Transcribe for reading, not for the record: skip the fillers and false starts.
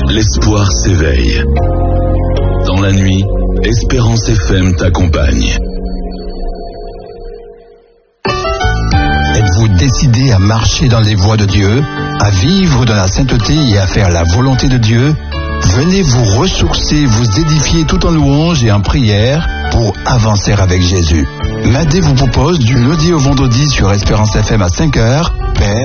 l'espoir s'éveille. Dans la nuit, Espérance FM t'accompagne. Êtes-vous décidé à marcher dans les voies de Dieu, à vivre dans la sainteté et à faire la volonté de Dieu? Venez vous ressourcer, vous édifier tout en louange et en prière pour avancer avec Jésus. Madé vous propose du lundi au vendredi sur Espérance FM à 5h. Père,